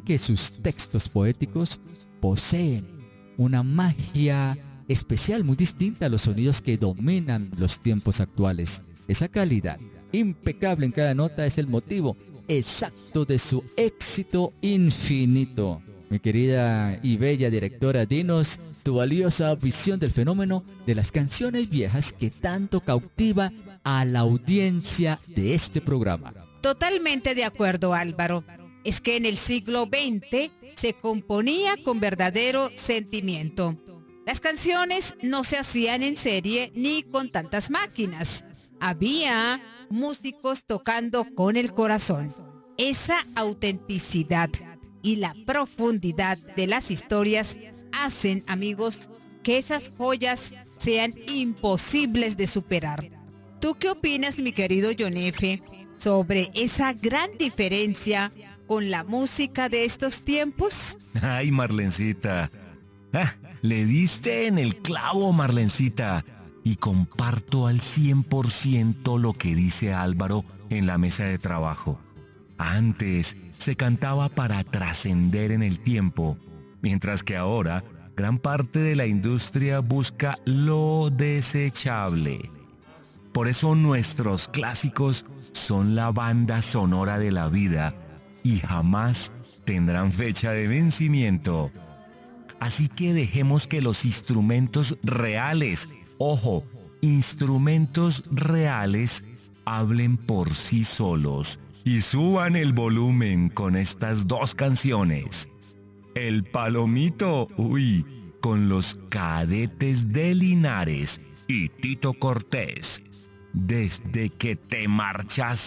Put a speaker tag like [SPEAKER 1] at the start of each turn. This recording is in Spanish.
[SPEAKER 1] que sus textos poéticos poseen una magia especial muy distinta a los sonidos que dominan los tiempos actuales. Esa calidad impecable en cada nota es el motivo exacto de su éxito infinito. Mi querida y bella directora, dinos tu valiosa visión del fenómeno de las canciones viejas que tanto cautiva a la audiencia de este programa.
[SPEAKER 2] Totalmente de acuerdo, Álvaro. Es que en el siglo XX se componía con verdadero sentimiento. Las canciones no se hacían en serie ni con tantas máquinas. Había músicos tocando con el corazón. Esa autenticidad y la profundidad de las historias hacen, amigos, que esas joyas sean imposibles de superar. ¿Tú qué opinas, mi querido John F., sobre esa gran diferencia con la música de estos tiempos?
[SPEAKER 3] Ay, Marlencita. Le diste en el clavo, Marlencita. Y comparto al 100% lo que dice Álvaro en la mesa de trabajo. Antes se cantaba para trascender en el tiempo, mientras que ahora gran parte de la industria busca lo desechable. Por eso nuestros clásicos son la banda sonora de la vida y jamás tendrán fecha de vencimiento. Así que dejemos que los instrumentos reales, ojo, instrumentos reales, hablen por sí solos y suban el volumen con estas dos canciones. El Palomito, con los Cadetes de Linares y Tito Cortés. Desde que te marchas